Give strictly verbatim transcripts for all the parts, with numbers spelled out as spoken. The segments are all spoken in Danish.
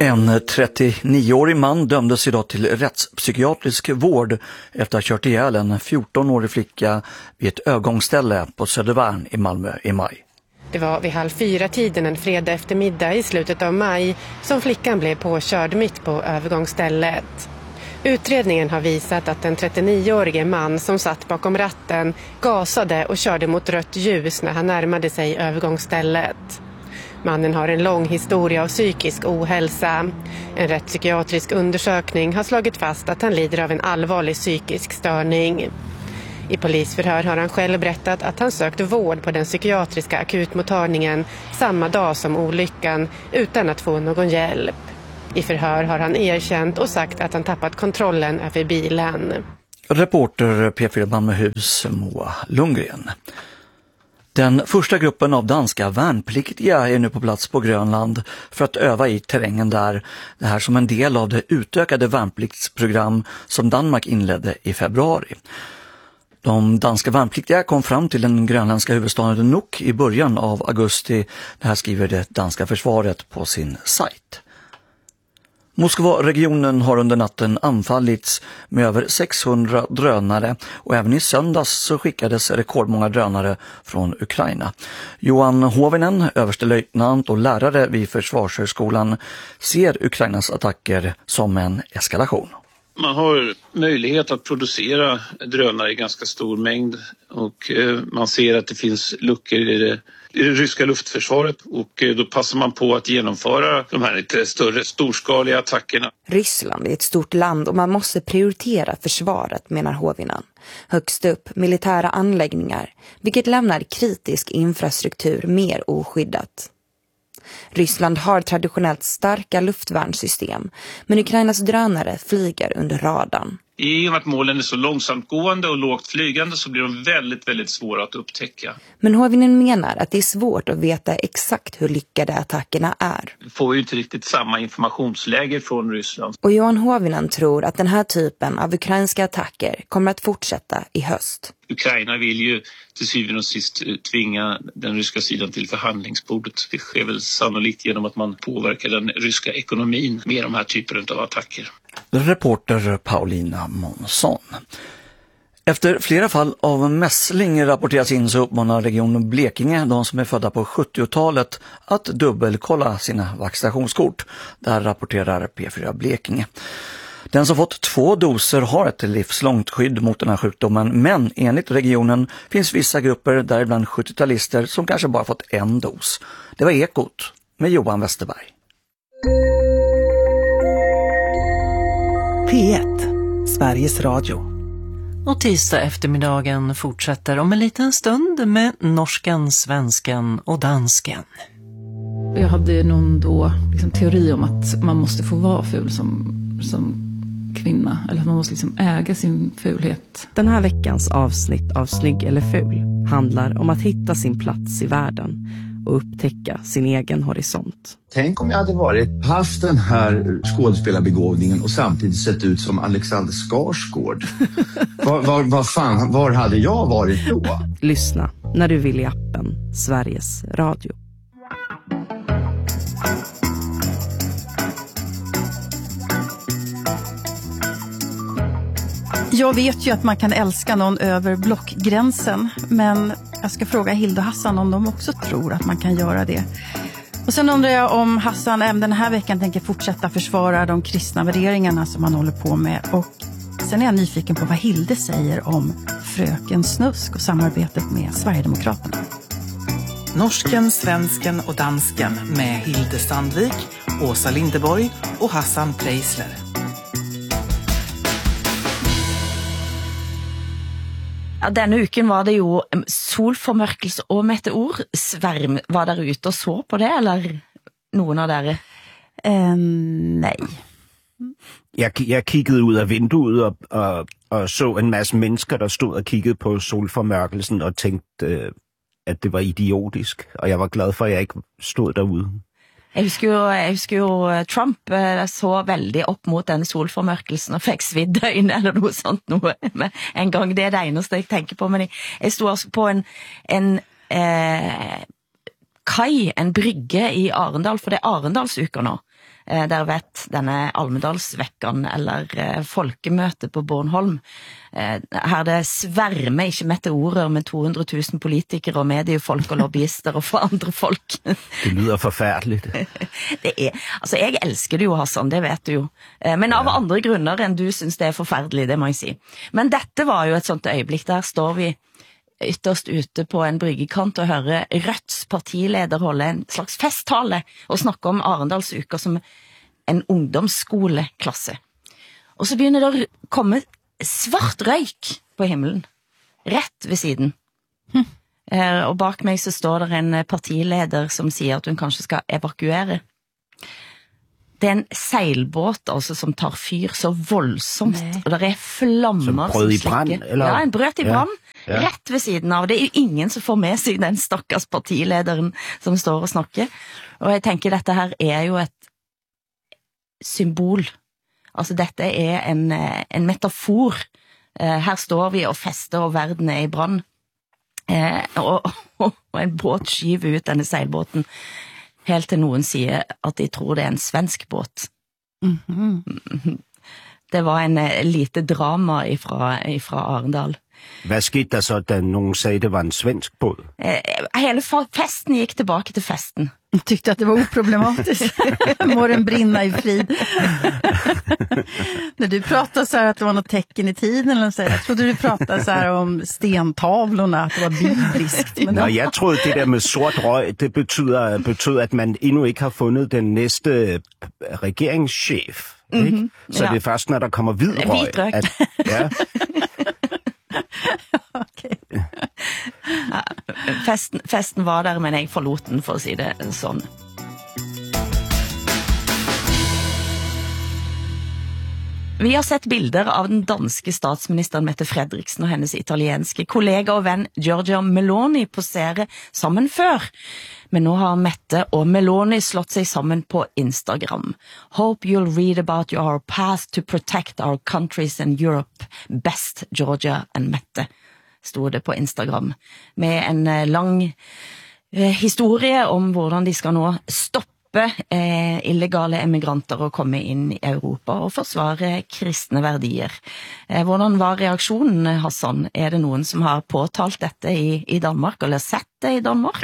En trettionioårig man dömdes idag till rättspsykiatrisk vård efter att ha kört ihjäl en fjortonårig flicka vid ett övergångsställe på Södervärn i Malmö i maj. Det var vid halv fyra tiden en fredag eftermiddag i slutet av maj som flickan blev påkörd mitt på övergångsstället. Utredningen har visat att den trettionioårige man som satt bakom ratten gasade och körde mot rött ljus när han närmade sig övergångsstället. Mannen har en lång historia av psykisk ohälsa. En rättspsykiatrisk undersökning har slagit fast att han lider av en allvarlig psykisk störning. I polisförhör har han själv berättat att han sökte vård på den psykiatriska akutmottagningen samma dag som olyckan utan att få någon hjälp. I förhör har han erkänt och sagt att han tappat kontrollen över bilen. Reporter P fyra Malmöhus Moa Lundgren. Den första gruppen av danska värnpliktiga är nu på plats på Grönland för att öva i terrängen där. Det här som en del av det utökade värnpliktsprogram som Danmark inledde i februari. De danska värnpliktiga kom fram till den grönländska huvudstaden Nuuk i början av augusti. Det här skriver det danska försvaret på sin sajt. Moskva-regionen har under natten anfallits med över sexhundra drönare och även i söndags så skickades rekordmånga drönare från Ukraina. Johan Hovinen, överstelöjtnant och lärare vid Försvarshögskolan, ser Ukrainas attacker som en eskalation. Man har möjlighet att producera drönare i ganska stor mängd och man ser att det finns luckor i det, i det ryska luftförsvaret och då passar man på att genomföra de här lite större storskaliga attackerna. Ryssland är ett stort land och man måste prioritera försvaret, menar Hovinen. Högst upp militära anläggningar, vilket lämnar kritisk infrastruktur mer oskyddat. Ryssland har traditionellt starka luftvärnssystem, men Ukrainas drönare flyger under radarn. I och med att målen är så långsamt gående och lågt flygande så blir de väldigt, väldigt svåra att upptäcka. Men Hovinen menar att det är svårt att veta exakt hur lyckade attackerna är. Vi får ju inte riktigt samma informationsläge från Ryssland. Och Johan Hovinen tror att den här typen av ukrainska attacker kommer att fortsätta i höst. Ukraina vill ju till syvende och sist tvinga den ryska sidan till förhandlingsbordet. Det sker väl sannolikt genom att man påverkar den ryska ekonomin med de här typerna av attacker. Reporter Paulina Månsson. Efter flera fall av mässling rapporteras in så uppmanar regionen Blekinge de som är födda på sjuttiotalet att dubbelkolla sina vaccinationskort. Där rapporterar P fyra Blekinge. Den som fått två doser har ett livslångt skydd mot den här sjukdomen, men enligt regionen finns vissa grupper, däribland sjuttio-talister, som kanske bara fått en dos. Det var Ekot med Johan Westerberg. P ett, Sveriges Radio. Och tisdag eftermiddagen fortsätter om en liten stund med norsken, svensken och dansken. Jag hade någon då liksom teori om att man måste få vara ful som, som kvinna. Eller att man måste liksom äga sin fulhet. Den här veckans avsnitt av Snygg eller ful handlar om att hitta sin plats i världen och upptäcka sin egen horisont. Tänk om jag hade varit, haft den här skådespelarbegåvningen och samtidigt sett ut som Alexander Skarsgård. var, var, var, fan, var hade jag varit då? Lyssna när du vill i appen Sveriges Radio. Jag vet ju att man kan älska någon över blockgränsen, men jag ska fråga Hilda och Hassan om de också tror att man kan göra det. Och sen undrar jag om Hassan även den här veckan tänker fortsätta försvara de kristna värderingarna som han håller på med. Och sen är jag nyfiken på vad Hilde säger om Fröken Snusk och samarbetet med Sverigedemokraterna. Norsken, svensken och dansken med Hilde Sandvik, Åsa Lindeborg och Hassan Preisler. Ja, denne uken var det jo solformørkelse og meteorsverm. Var dere ute og så på det, eller noen av dere? Eh, nej. Jeg, jeg kiggede ud af vinduet og, og, og så en masse mennesker, der stod og kiggede på solformørkelsen og tænkte, at det var idiotisk. Og jeg var glad for, at jeg ikke stod derude. Jeg husker jo, jeg husker jo Trump så veldig opp mot den solformørkelsen og fikk svidd øyne eller noe sånt noe en gang. Det er det eneste jeg tenker på, men jeg, jeg stod også på en, en eh, kai, en brygge i Arendal, for det er Arendalsuka nå. Eh, der vet denne Almedalsvekkan eller eh, folkemøte på Bornholm. Eh, her det svermer ikke meteorer med to hundre tusen politikere og mediefolk og lobbyister og for andre folk. Det lyder forfærdeligt. Det er, altså jeg elsker det jo, Hassan, det vet du jo. Eh, men av ja. andre grunner enn du synes det er forferdelig, det må jeg si. Men dette var jo et sånt øyeblikk, der står vi ytterst ute på en bryggekant og høre Rødts partileder holde en slags festtale og snakke om Arendalsuka som en ungdomsskoleklasse. Og så begynner det å komme svart røyk på himmelen, rett ved siden. Hm. Eh, og bak meg så står det en partileder som sier at hun kanskje skal evakuere. Det er en seilbåt altså, som tar fyr så voldsomt, Nei. og der er flammer som brød i brann, eller? Ja, en brød i brann, ja. Ja. rett ved siden av. Det er jo ingen som får med seg den stakkars partilederen som står og snakker. Og jeg tenker dette her er jo et symbol. Altså dette er en, en metafor. Her står vi og fester, og verden er i brann. Eh, og, og, og en båt skyver ut denne seilbåten. Helt til noen sier at de tror det er en svensk båt. Mm-hmm. Det var en uh, lite drama ifra, ifra Arendal. Hvad skete der så, da nogen sagde, det var en svensk båd? Eh, hele festen gikk tilbake til festen. Jag tyckte att det var oproblematiskt. Må den brinna i frid. När du pratade så här att det var något tecken i tiden, eller så här, jag trodde du pratade så här om stentavlorna, att det var bibliskt. Men Nå, jeg troede, det der med sort røg, det betyder, betyder, at man endnu ikke har fundet den næste regeringschef. Ikke? Mm-hmm. Så ja. Det er først, når der kommer hvid røg. At, ja. Okay. Ja, festen, festen var der, men jeg forlot den, for å si det sånn. Vi har sett bilder av den danske statsministeren Mette Frederiksen og hennes italienske kollega og venn Giorgia Meloni posere sammen før. Men nå har Mette og Meloni slått seg sammen på Instagram. Hope you'll read about your path to protect our countries and Europe. Best, Giorgia and Mette, stod det på Instagram. Med en lang eh, historie om hvordan de skal nå stoppe Eh, illegale emigranter å komme inn i Europa og forsvare kristne verdier. Eh, hvordan var reaksjonen, Hassan? Er det noen som har påtalt dette i, i Danmark, eller sett det i Danmark?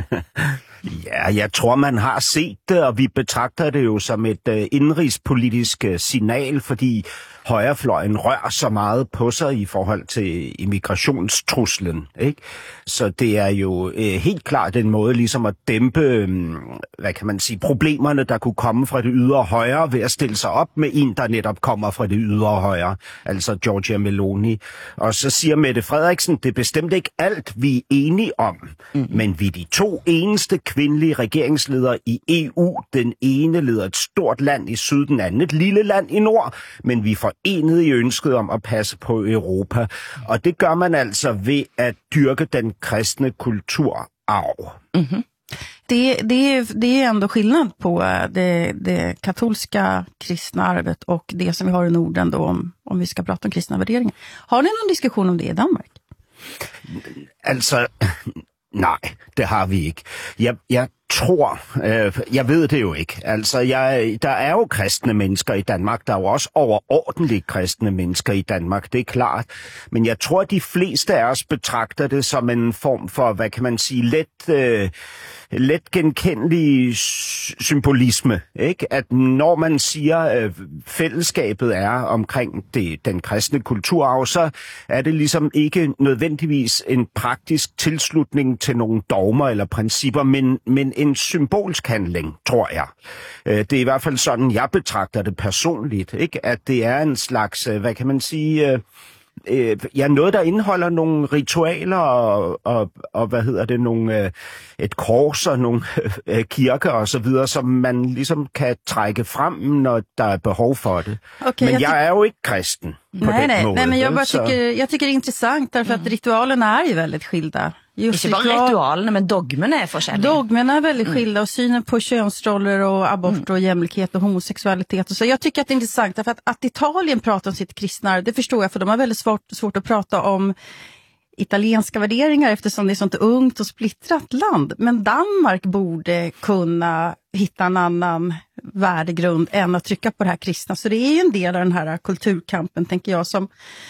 Ja, jeg tror, man har set det, og vi betragter det jo som et uh, indrigspolitisk uh, signal, fordi højrefløjen rører så meget på sig i forhold til immigrationstruslen, ikke? Så det er jo uh, helt klart en måde ligesom at dæmpe, um, hvad kan man sige, problemerne, der kunne komme fra det ydre højre, ved at stille sig op med en, der netop kommer fra det ydre højre, altså Giorgia Meloni. Og så siger Mette Frederiksen, det er bestemt ikke alt, vi er enige om, mm. men vi er de to eneste kvindelige regeringsledere i E U. Den ene leder et stort land i syd, den anden et lille land i nord, men vi er forenet i ønsket om at passe på Europa. Og det gør man altså ved at dyrke den kristne kulturarv. Mm-hmm. Det, det, är, det är ändå skillnad på det, det katolska kristna arvet och det som vi har i Norden då, om, om vi ska prata om kristna värderingar. Har ni någon diskussion om det i Danmark? Altså, nej, det har vi ikke. Jeg, jeg tror, øh, jeg ved det jo ikke. Altså, jeg, der er jo kristne mennesker i Danmark. Der er jo også overordentligt kristne mennesker i Danmark, det er klart. Men jeg tror, de fleste af os betragter det som en form for, hvad kan man sige, let, øh, let genkendelig symbolisme. Ikke? At når man siger, øh, fællesskabet er omkring det, den kristne kulturarv, så er det ligesom ikke nødvendigvis en praktisk tilslutning til nogle dogmer eller principper, men, men en symbolsk handling, tror jeg. Det er i hvert fald sådan, jeg betragter det personligt, ikke? At det er en slags, hvad kan man sige, øh, ja, noget, der indeholder nogle ritualer og, og, og hvad hedder det, nogle, et kors og nogle øh, kirker og så videre, som man ligesom kan trække frem, når der er behov for det. Okay, men jeg, jeg er jo ikke kristen. Nej, nej, nej, men jag bara tycker, jag tycker det är intressant därför att ritualerna är ju väldigt skilda. Just inte bara ritualerna, men dogmerna är forskjellige. Dogmerna är väldigt skilda och synen på könsroller och abort mm. och jämlikhet och homosexualitet. Och så jag tycker att det är intressant därför att, att Italien pratar om sitt kristna, det förstår jag, för de har väldigt svårt, svårt att prata om italienska värderingar eftersom det är sånt ungt och splittrat land. Men Danmark borde kunna hitta en annan värdegrund än att trycka på det här kristna. Så det är ju en del av den här kulturkampen, tänker jag, som,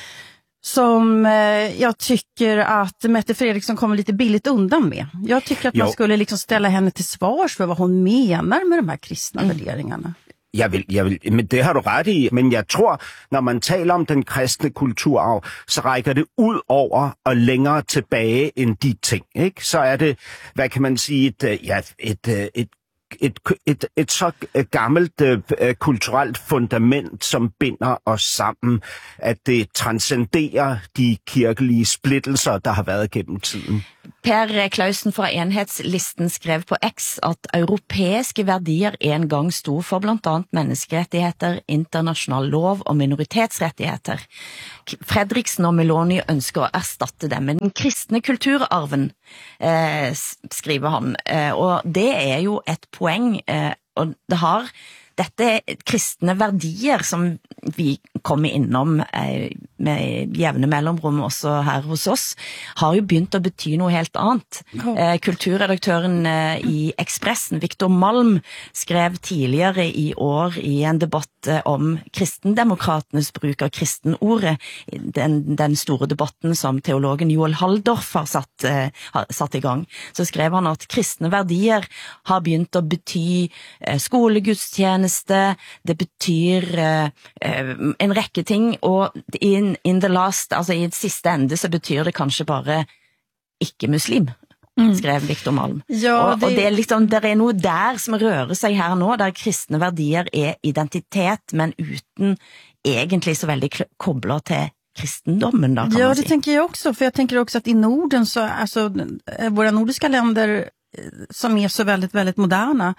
som eh, jag tycker att Mette Fredriksson kommer lite billigt undan med. Jag tycker att man jo. skulle liksom ställa henne till svars för vad hon menar med de här kristna mm. värderingarna. Jeg vil, jeg vil, men det har du ret i, men jeg tror, når man taler om den kristne kulturarv, så rækker det ud over og længere tilbage end de ting, ikke? Så er det, hvad kan man sige, et, ja, et, et, et Et, et, et så gammelt uh, kulturelt fundament, som binder os sammen, at det transcenderer de kirkelige splittelser, der har været gennem tiden. Per Klausen fra Enhetslisten skrev på X at europæiske værdier en gang stod for blandt andet menneskerettigheter, international lov og minoritetsrettigheter. Fredriksen og Meloni ønsker å erstatte dem med den kristne kulturarven, eh, skriver han. Eh, og det er jo et poeng, eh, og det har dette kristne verdier som vi kommer innom eh, med jevne mellomrom også her hos oss, har jo begynt å bety noe helt annet. Eh, kulturredaktøren eh, i Expressen, Victor Malm, skrev tidligere i år i en debatt eh, om kristendemokratenes bruk av kristenordet, den, den store debatten som teologen Joel Halldorf har satt, eh, har satt i gang. Så skrev han at kristne verdier har begynt å bety eh, skolegudstjeneste, det betyr eh, en rekke ting, og in, in the last, altså i siste ende, så betyr det kanskje bare ikke-muslim, skrev Victor Malm. Ja, og, det... og det er liksom, det er noe der som rører seg her nå, der kristne verdier er identitet, men uten egentlig så veldig koblet til kristendommen då, kan ja, man det si. tänker jag också, för jag tänker också att i Norden så, alltså våra nordiska länder som är så väldigt, väldigt moderna,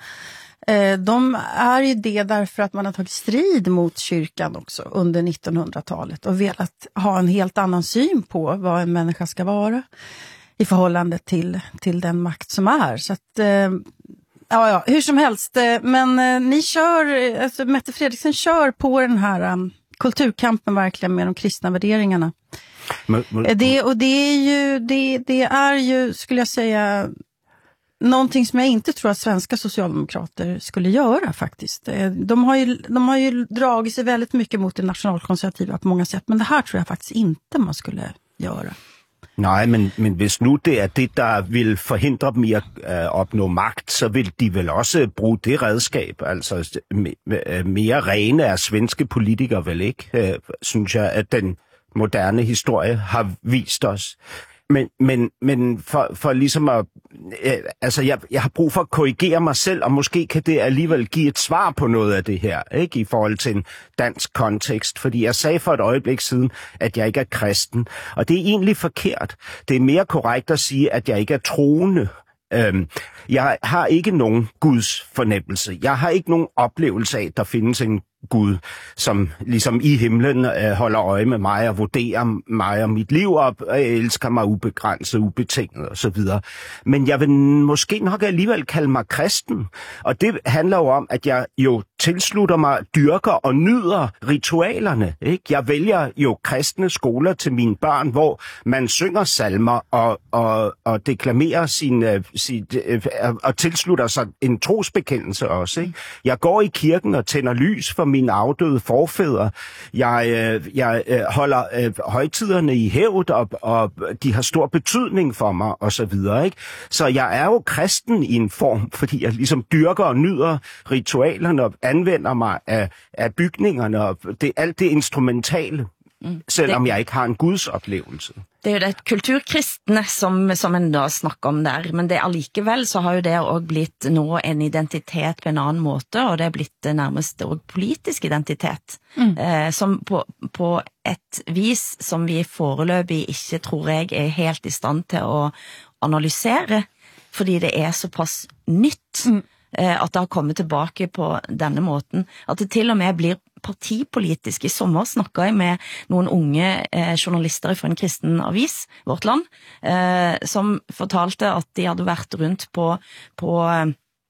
de är ju det därför att man har tagit strid mot kyrkan också under nittonhundratalet och velat ha en helt annan syn på vad en människa ska vara i förhållande till, till den makt som är. Så att, ja, ja, hur som helst, men ni kör, alltså Mette Fredriksson kör på den här um, kulturkampen verkligen med de kristna värderingarna. Men, men, det, och det är ju, det, det är ju, skulle jag säga, någonting som jag inte tror att svenska socialdemokrater skulle göra faktiskt. De har ju, de har ju dragit sig väldigt mycket mot det nationalkonservativa på många sätt, men det här tror jag faktiskt inte man skulle göra. Nej, men, men hvis nu det er det, der vil forhindre dem i at øh, opnå magt, så vil de vel også bruge det redskab. Altså mere rene er svenske politikere vel ikke, øh, synes jeg, at den moderne historie har vist os. Men, men, men for, for ligesom at, øh, altså jeg, jeg har brug for at korrigere mig selv, og måske kan det alligevel give et svar på noget af det her, ikke, i forhold til en dansk kontekst, fordi jeg sagde for et øjeblik siden, at jeg ikke er kristen, og det er egentlig forkert. Det er mere korrekt at sige, at jeg ikke er troende. Øhm, jeg har ikke nogen Guds fornemmelse. Jeg har ikke nogen oplevelse af, at der findes en Gud, som ligesom i himlen øh, holder øje med mig og vurderer mig og mit liv og øh, elsker mig ubegrænset, ubetinget og så videre. Men jeg vil måske nok alligevel kalde mig kristen, og det handler jo om, at jeg jo tilslutter mig, dyrker og nyder ritualerne. Ikke? Jeg vælger jo kristne skoler til mine børn, hvor man synger salmer og, og, og deklamerer sin, øh, sit, øh, og tilslutter sig en trosbekendelse også. Ikke? Jeg går i kirken og tænder lys for mine afdøde forfædre. Jeg, øh, jeg øh, holder øh, højtiderne i hævd, og, og de har stor betydning for mig, og så videre. Ikke? Så jeg er jo kristen i en form, fordi jeg ligesom dyrker og nyder ritualerne og anvender mig af, af bygningerne og det, alt det instrumentale, mm. selvom det, jeg ikke har en Guds oplevelse. Det er jo det kulturkristne som, som en da snakker om der, men det allikevel så har jo det også blitt nå en identitet på en annen måte, og det er blitt nærmest også politisk identitet, mm. eh, som på, på et vis som vi foreløpig ikke, tror jeg, er helt i stand til å analysere, fordi det er såpass nytt, mm. eh, at det har kommet tilbake på denne måten, at det til og med blir partipolitisk. I sommer snakket jeg med noen unge eh, journalister fra en kristen avis, Vårt Land, eh, som fortalte at de hadde vært rundt på, på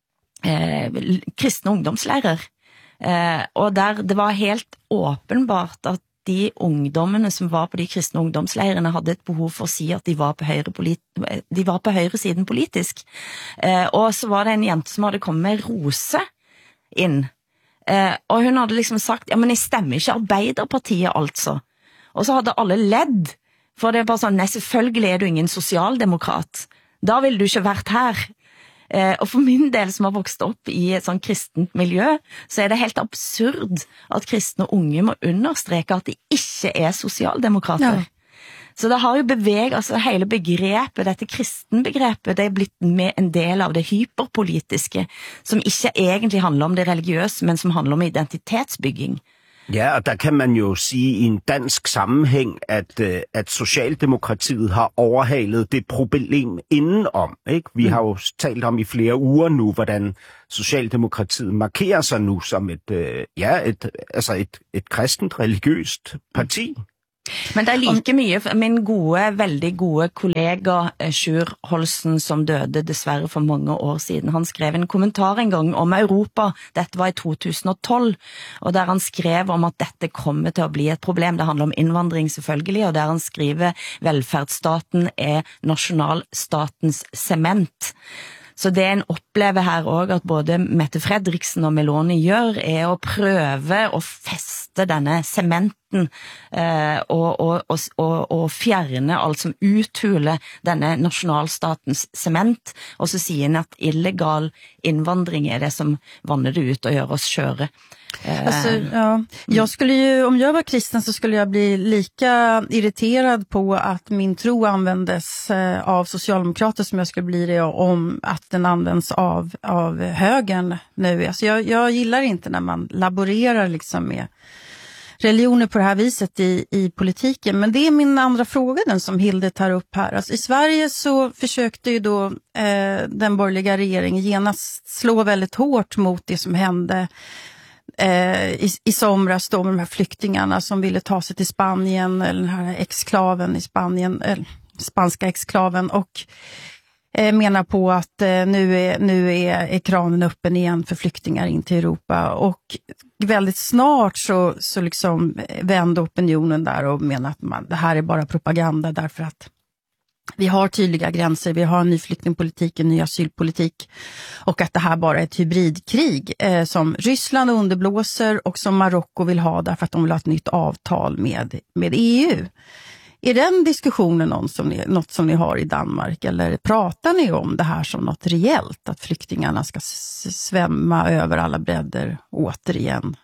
eh, kristne ungdomslærer. Eh, og der det var helt åpenbart at de ungdommene som var på de kristne ungdomsleirene hadde et behov for å si at de var på høyre, polit- de var på høyre siden politisk. Eh, og så var det en jente som hadde kommet med rose inn. Eh, og hun hadde liksom sagt, ja, men jeg stemmer ikke Arbeiderpartiet altså. Og så hadde alle ledd, for det er bare sånn, nei, selvfølgelig er du ingen sosialdemokrat. Da ville du ikke vært her. Eh, og for min del som har vokst opp i et sånn kristent miljø, så er det helt absurd at kristne unge må understreke at de ikke er sosialdemokrater. Ja. Så det har jo beveget, altså hele begrepet, dette kristenbegrepet, det er blitt med en del av det hyperpolitiske, som ikke egentlig handler om det religiøse, men som handler om identitetsbygging. Ja, og der kan man jo sige i en dansk sammenhæng, at, at Socialdemokratiet har overhalet det problem indenom. Ikke? Vi har jo talt om i flere uger nu, hvordan Socialdemokratiet markerer sig nu som et, ja, et, altså et, et kristent religiøst parti. Men det er like mye, min gode, veldig gode kollega Sjur Holsen, som døde dessverre for mange år siden, han skrev en kommentar en gang om Europa, dette var i to tusen og tolv, og der han skrev om at dette kommer til å bli et problem, det handler om innvandring selvfølgelig, og der han skriver velferdsstaten er nasjonalstatens sement. Så det en opplever her også, at både Mette Fredriksen og Meloni gjør, er å prøve å feste denne sementen eh, og, og, og, og, og fjerne alt som uthuler denne nasjonalstatens sement, og så sier han at illegal invandring är det som vannar det ut och gör oss köra. Alltså, ja. Jag skulle ju, om jag var kristen så skulle jag bli lika irriterad på att min tro användes eh, av socialdemokrater som jag skulle bli det om att den används av, av högern nu. Alltså jag, jag gillar inte när man laborerar liksom med religioner på det här viset i, i politiken. Men det är min andra fråga, den som Hilde tar upp här. Alltså, i Sverige så försökte ju då eh, den borgerliga regeringen genast slå väldigt hårt mot det som hände eh, i, i somras då med de här flyktingarna som ville ta sig till Spanien, eller den här exklaven i Spanien, eller spanska exklaven, och eh, menar på att eh, nu, är, nu är, är kranen öppen igen för flyktingar in till Europa. Och väldigt snart så, så liksom vände opinionen där och menar att man, det här är bara propaganda därför att vi har tydliga gränser, vi har en ny flyktingpolitik, en ny asylpolitik, och att det här bara är ett hybridkrig eh, som Ryssland underblåser och som Marocko vill ha därför att de vill ha ett nytt avtal med, med E U. Är den diskussionen någon som ni, något som ni har i Danmark, eller pratar ni om det här som något reellt, att flyktingarna ska svämma över alla bredder återigen?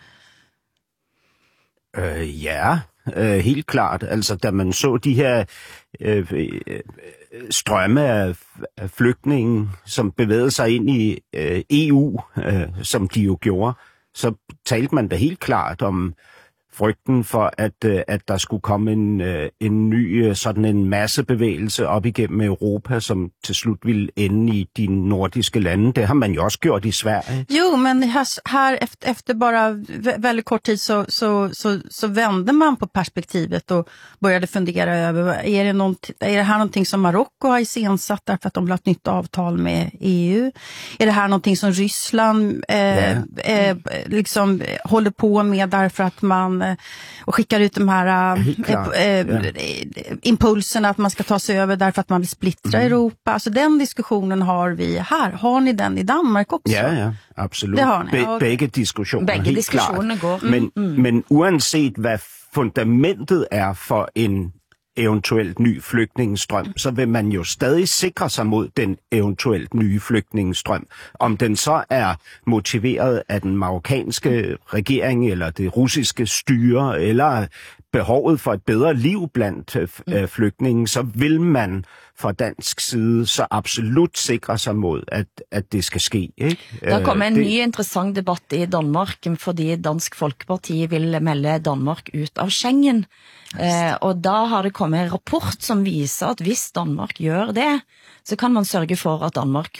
Uh, ja, uh, helt klart. Altså, da man så de her uh, strømme af flygtninge, som bevægede sig ind i uh, E U, uh, som de jo gjorde, så talte man da helt klart om frygten for, at, at der skulle komme en, en ny sådan en massebevægelse op igennem Europa, som til slut ville ende i de nordiske lande. Det har man jo også gjort i Sverige. Jo, men här, här efter, efter bara väldigt kort tid så, så, så, så vände man på perspektivet och började fundera över, är det, något, är det här någonting som Marocko har iscensatt därför att de vill ha ett nytt avtal med E U? Är det här någonting som Ryssland eh, yeah. eh, liksom håller på med därför att man och skickar ut de här äh, äh, impulserna att man ska ta sig över därför att man vill splittra mm. Europa. Alltså den diskussionen har vi här. Har ni den i Danmark också? Ja, ja, absolut. Det har ni. Be- begge diskussioner, begge helt diskussioner klart. går. Men, mm. men uanset hvad fundamentet er for en eventuelt ny flygtningestrøm, så vil man jo stadig sikre sig mod den eventuelt nye flygtningestrøm. Om den så er motiveret af den marokkanske regering, eller det russiske styre, eller behovet for et bedre liv blandt øh, flygtninge, så vil man fra dansk side så absolut sikre sig mod, at, at det skal ske. Ikke? Der kommer en det... ny interessant debatt i Danmark, fordi Dansk Folkeparti vil melde Danmark ut av Schengen. Eh, og da har det kommet en rapport som viser at hvis Danmark gjør det, så kan man sørge for at Danmark får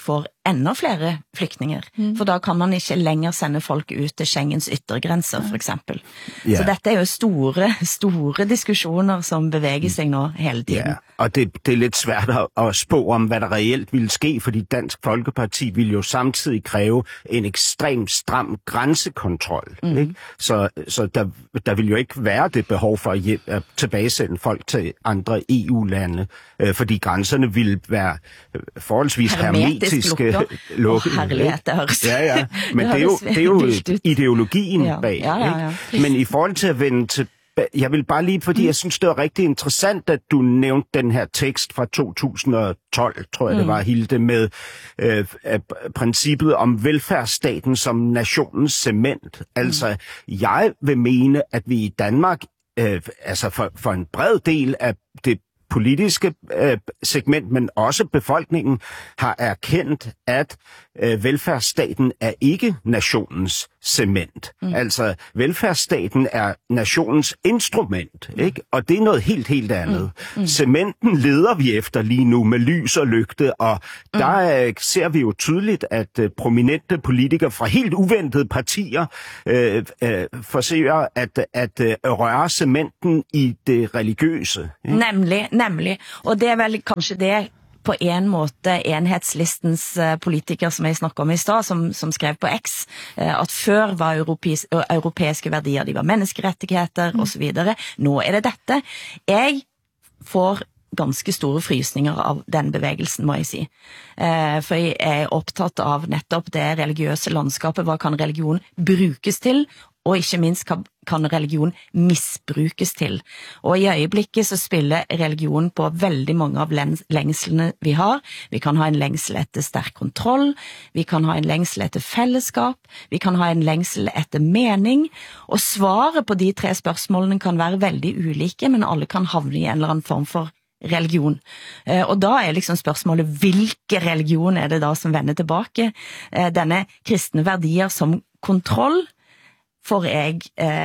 enda flere flyktninger. Mm. For da kan man ikke lenger sende folk ut til Schengens yttergrenser, for eksempel. Yeah. Så dette er jo store, store diskussioner som bevæger sig nå hele tiden. Ja, og det, det er lidt svært at, at spå om, hvad der reelt ville ske, fordi Dansk Folkeparti ville jo samtidig kræve en ekstremt stram grænsekontrol. Mm. Ikke? Så, så der, der vil jo ikke være det behov for at, hjem, at tilbagesende folk til andre E U-lande, øh, fordi grænserne ville være forholdsvis hermetiske lukket. Åh, herlighet, det høres. Ja, ja. Men det er jo, det er jo ideologien ja. bag. Ja, ja, ja. Ikke? Men i forhold til at vende til jeg vil bare lige, fordi mm. jeg synes, det var rigtig interessant, at du nævnte den her tekst fra to tusind og tolv, tror jeg mm. det var, Hilde, med øh, øh, princippet om velfærdsstaten som nationens cement. Mm. Altså, jeg vil mene, at vi i Danmark, øh, altså for, for en bred del af det politiske øh, segment, men også befolkningen, har erkendt, at øh, velfærdsstaten er ikke nationens cement. Mm. Altså, velfærdsstaten er nationens instrument, ikke? Og det er noget helt, helt andet. Mm. Mm. Cementen leder vi efter lige nu med lys og lygte, og mm. der øh, ser vi jo tydeligt, at øh, prominente politikere fra helt uventede partier øh, øh, forsøger at, at øh, røre cementen i det religiøse. Ikke? Nemlig, nemlig. Og det er vel kanskje det på en måte enhetslistens politikere som jeg snakker om i stad, som, som skrev på X, at før var europeiske, europeiske verdier, de var menneskerettigheter mm. og så videre. Nå er det dette. Jeg får ganske store frysninger av den bevegelsen, må jeg si. For jeg er opptatt av nettopp det religiøse landskapet. Hva kan religion brukes til? Og ikke minst kan religion misbrukes til. Og i øyeblikket så spiller religion på veldig mange av lengslene vi har. Vi kan ha en lengsel etter sterk kontroll, vi kan ha en lengsel etter fellesskap, vi kan ha en lengsel etter mening, og svaret på de tre spørsmålene kan være veldig ulike, men alle kan havne i en eller annen form for religion. Og da er liksom spørsmålet, hvilke religion er det da som vender tilbake? Denne kristne verdier som kontroll, får jeg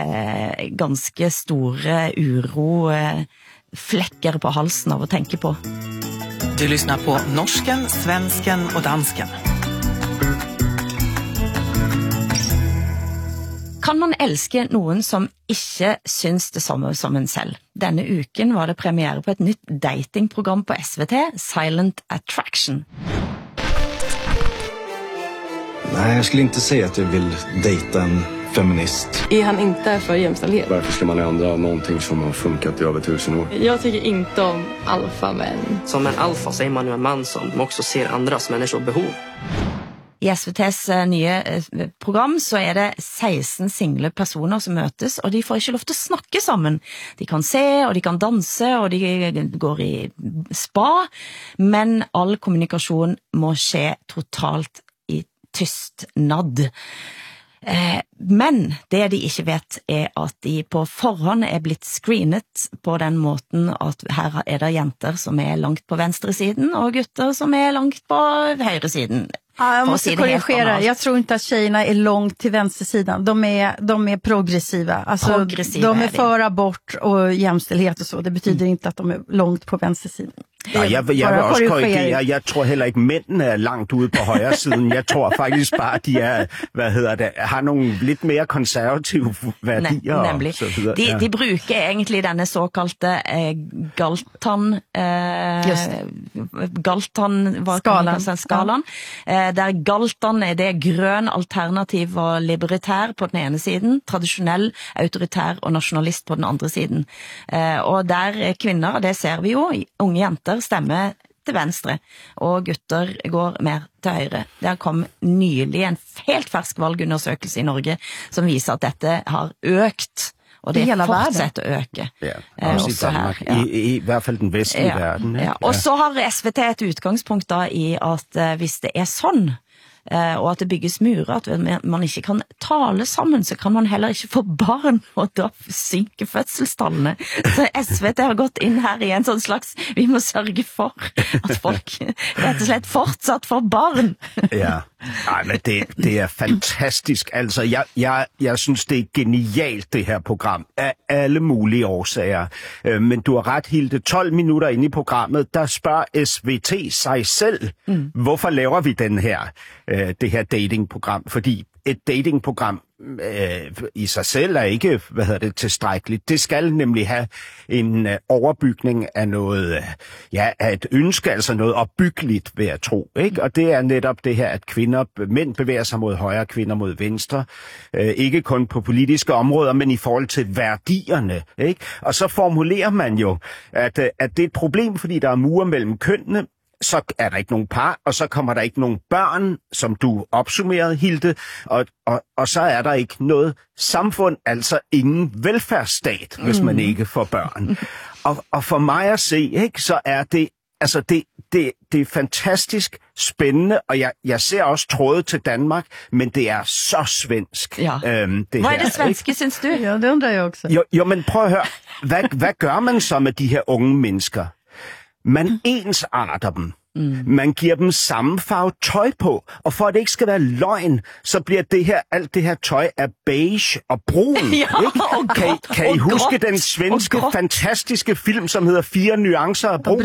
eh, ganske store uro, eh, fläckar på halsen av å tenke på. Du lyssnar på norsken, svensken och dansken. Kan man elske noen som ikke syns det samme som en selv? Denne uken var det premiere på et nytt datingprogram på S V T, Silent Attraction. Nej, jag skulle inte säga att jag vill dejta en feminist. Är han inte för jämställdhet? Varför ska man ändra någonting som har funkat i över tusen år? Jag tycker inte om alfamän. Som en alfa så är man ju en man som också ser andras människors behov. I S V T's nye program så er det seksten single personer som møtes, og de får ikke lov til å snakke sammen. De kan se, og de kan danse, og de går i spa, men all kommunikasjon må skje totalt i tystnad. Eh, men det de ikke vet er at de på forhånd er blitt screenet på den måten at her er det jenter som er langt på venstre siden og gutter som er langt på høyre siden. Ja, jag måste korrigera. Jag tror inte att tjejerna är långt till vänstersidan. De är, de är progressiva. Alltså, progressiva de är, är för abort och jämställdhet och så. Det betyder mm. inte att de är långt på vänstersidan. Ja, jeg, jeg vil også korrigere. Jeg tror heller ikke, mændene er langt ude på højre siden. Jeg tror faktisk bare, de er, hvad hedder det, har nogle lidt mere konservative værdier. Ne, nemlig. Og så videre. De, de bruger egentlig denne såkalte eh, Galton, eh, Galton skalan. skalan. Ja. Eh, der Galton er det grøn, alternativ og libertær på den ene siden, traditionell, autoritær og nationalist på den andre siden. Eh, og der kvinner, det ser vi jo, unge jenter stemmer til venstre, og gutter går mer til høyre. Det kom nylig en helt fersk valgundersøkelse i Norge som viser at dette har økt, og det fortsetter å øke. Ja, også i Danmark, her, ja. I, i hvert fall den vestlige ja, verden. Ja. Ja. Og så har S V T et utgangspunkt da i at uh, hvis det er sånn, Uh, og at det bygges murer, at man ikke kan ta tale sammen, så kan man heller ikke få barn, og da synker fødselstallene. Så S V T har gått inn her i en sånn slags, vi må sørge for, at folk rett og slett fortsatt får barn. Ja, nej, men det, det er fantastisk. Altså, jeg, jeg, jeg synes, det er genialt, det her program, af alle mulige årsager. Øh, men du har ret, Hilde, tolv minutter inde i programmet, der spørger S V T sig selv, mm. hvorfor laver vi den her, øh, det her datingprogram? Fordi et datingprogram øh, i sig selv er ikke, hvad hedder det, tilstrækkeligt. Det skal nemlig have en øh, overbygning af noget, øh, ja, af et ønske, altså noget opbyggeligt, vil jeg tro, ikke? Og det er netop det her, at kvinder, mænd bevæger sig mod højre, kvinder mod venstre. Øh, ikke kun på politiske områder, men i forhold til værdierne, ikke? Og så formulerer man jo, at, øh, at det er et problem, fordi der er mure mellem kønnene, så er der ikke nogen par, og så kommer der ikke nogen børn, som du opsummerede, Hilde, og, og, og så er der ikke noget samfund, altså ingen velfærdsstat, mm. hvis man ikke får børn. Og, og for mig at se, ikke, så er det, altså det, det, det er fantastisk spændende, og jeg, jeg ser også tråde til Danmark, men det er så svensk. Ja. Øhm, det Hvad er her, det svenske, synes du? Ja, det undrer jeg også. Jo, jo, men prøv at høre, hvad, hvad gør man så med de her unge mennesker? Man ensarter dem. Mm. Man giver dem samme farve tøj på, og for at det ikke skal være løgn, så bliver det her, alt det her tøj af beige og brun. Ja, ikke? og Kan, gråt, kan I og huske gråt, den svenske og fantastiske film, som hedder Fire nuancer af brun?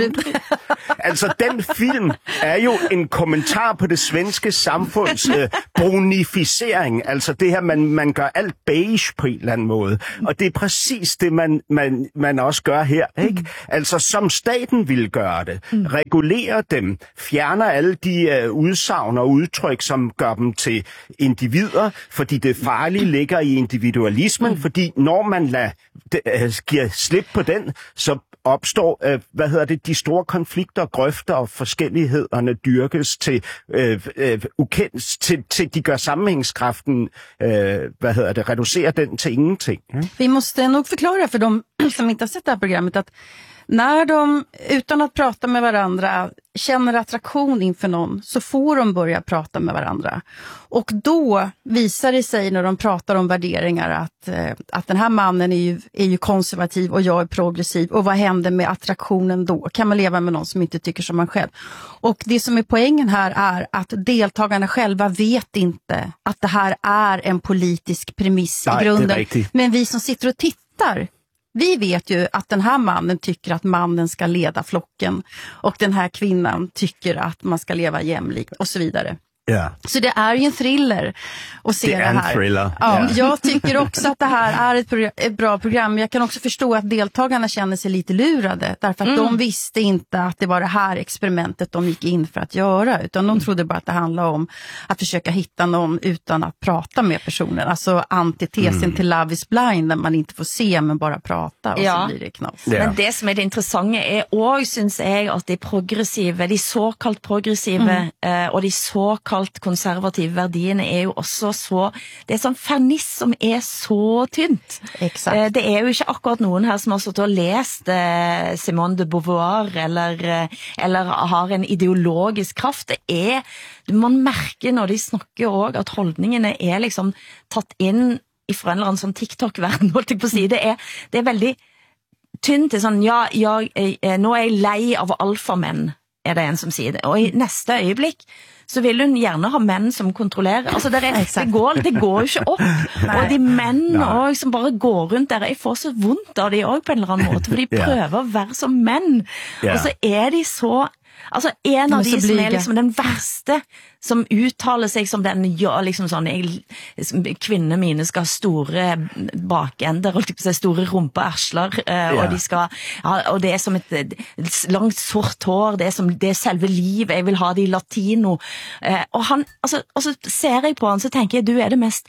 Altså, den film er jo en kommentar på det svenske samfunds øh, brunificering. Altså det her, man, man gør alt beige på en eller anden måde. Og det er præcis det, man, man, man også gør her, ikke? Mm. Altså, som staten vil gøre det. Mm. Regulere dem, fjerner alle de øh, udsagn og udtryk, som gør dem til individer, fordi det farlige ligger i individualismen, mm. fordi når man lader, det, øh, giver slip på den, så opstår, øh, hvad hedder det, de store konflikter, grøfter og forskellighederne dyrkes til, øh, øh, ukendt, til, til de gør sammenhængskraften, øh, hvad hedder det, reducerer den til ingenting. Ja? Vi måste nog förklara för de som inte har sett det här programmet att när de utan att prata med varandra känner attraktion inför någon, så får de börja prata med varandra. Och då visar det sig när de pratar om värderingar att, eh, att den här mannen är ju, är ju konservativ och jag är progressiv. Och vad händer med attraktionen då? Kan man leva med någon som inte tycker som man själv? Och det som är poängen här är att deltagarna själva vet inte att det här är en politisk premiss i Nej, grunden. Men vi som sitter och tittar, vi vet ju att den här mannen tycker att mannen ska leda flocken och den här kvinnan tycker att man ska leva jämlikt och så vidare. Ja. Så det är ju en thriller att se det, det här. Det är en thriller. Ja, ja. Jag tycker också att det här är ett, progr- ett bra program. Jag kan också förstå att deltagarna känner sig lite lurade. Därför att mm. de visste inte att det var det här experimentet de gick in för att göra. Utan de trodde bara att det handlade om att försöka hitta någon utan att prata med personen. Alltså antitesen mm. till Love is Blind, där man inte får se men bara prata. Och ja. så blir det knas. Ja. Men det som är det intressanta är också, synes jag, att de progressiva, de såkallt progressiva mm. eh, och de såkallt konservative verdiene er jo også så, det er sånn ferniss som er så tynt. Exakt. Det er jo ikke akkurat noen her som har stått og lest eh, Simone de Beauvoir eller, eller har en ideologisk kraft. Det er, man merker når de snakker også at holdningene er liksom tatt inn fra en eller annen sånn TikTok-verden, holdt jeg på å si. Det er, det er veldig tynt til sånn, ja, ja, nå er jeg lei av alfamenn, er det en som sier det. Og i neste øyeblikk så vil hun gjerne ha mænd som kontrollerer. Altså, det, er, det, går, det går jo ikke opp. Og de mænd også, som bare går rundt der, jeg får så vondt av de også på en eller annen måte, for de prøver å være som mænd. Og så er de så... Altså, en av de som er liksom den verste, som uttaler seg som den, ja, liksom sånn, jeg, kvinnene mine skal ha store bakender, og store rumpeersler, uh, yeah. og de skal, ja, og det er som et, et langt sort hår, det er som det er selve liv, jeg vil ha det i latino, uh, og han, altså, og så ser jeg på han, så tenker jeg, du er det mest,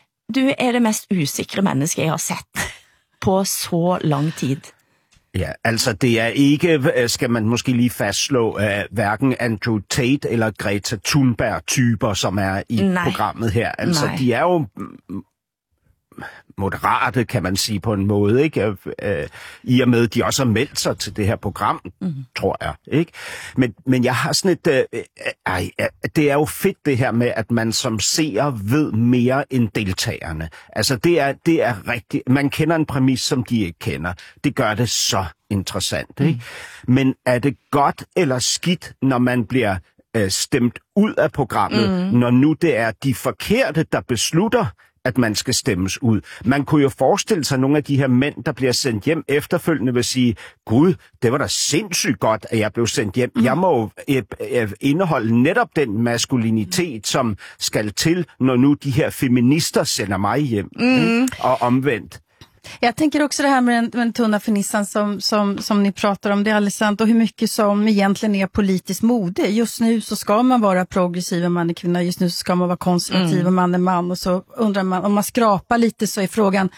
du er det mest usikre menneske jeg har sett på så lang tid. Ja, altså det er ikke, skal man måske lige fastslå, uh, hverken Andrew Tate eller Greta Thunberg-typer, som er i Nej. programmet her. Altså Nej. de er jo moderate, kan man sige på en måde, ikke? Øh, I og med, de også har meldt sig til det her program, mm. tror jeg, ikke? Men, men jeg har sådan et... Øh, øh, øh, det er jo fedt det her med, at man som seer ved mere end deltagerne. Altså, det er, det er rigtigt. Man kender en præmis, som de ikke kender. Det gør det så interessant, ikke? Mm. Men er det godt eller skidt, når man bliver øh, stemt ud af programmet, mm. når nu det er de forkerte, der beslutter, at man skal stemmes ud. Man kunne jo forestille sig nogle af de her mænd, der bliver sendt hjem efterfølgende, vil sige, gud, det var da sindssygt godt, at jeg blev sendt hjem. Mm. Jeg må øh, øh, indeholde netop den maskulinitet, som skal til, når nu de her feminister sender mig hjem. Mm. Ikke? Og omvendt. Jag tänker också det här med den, med den tunna fernissan som, som, som ni pratar om, det är alldeles sant, och hur mycket som egentligen är politiskt mode. Just nu så ska man vara progressiv om man är kvinna, just nu så ska man vara konservativ mm. om man är man, och så undrar man, om man skrapar lite så är frågan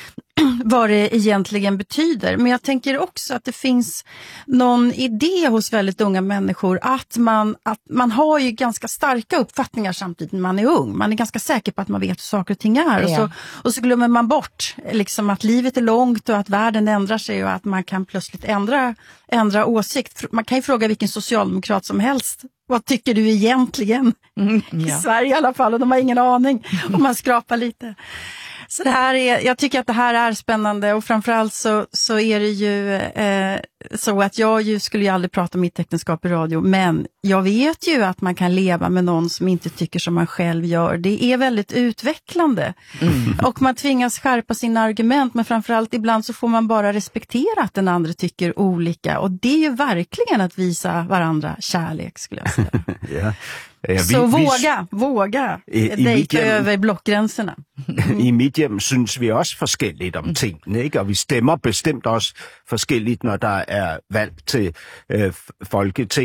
vad det egentligen betyder. Men jag tänker också att det finns någon idé hos väldigt unga människor att man, att man har ju ganska starka uppfattningar samtidigt när man är ung. Man är ganska säker på att man vet hur saker och ting är. Ja. Och, så, och så glömmer man bort liksom att livet är långt och att världen ändrar sig och att man kan plötsligt ändra, ändra åsikt. Man kan ju fråga vilken socialdemokrat som helst. Vad tycker du egentligen? Mm, ja. I Sverige i alla fall, och de har ingen aning om man skrapar lite. Så det här är, jag tycker att det här är spännande, och framförallt så, så är det ju eh, så att jag ju skulle ju aldrig prata om mitt äktenskap i radio, men jag vet ju att man kan leva med någon som inte tycker som man själv gör. Det är väldigt utvecklande mm. och man tvingas skärpa sina argument, men framförallt ibland så får man bara respektera att den andra tycker olika, och det är ju verkligen att visa varandra kärlek, skulle jag säga. Ja. Ja, vi, så våga, vi, våga dejta över blockgränserna. Mm. I mit hjem synes vi også forskelligt om tingene, ikke? Og vi stemmer bestemt også forskelligt, når der er valg til øh, Folketing.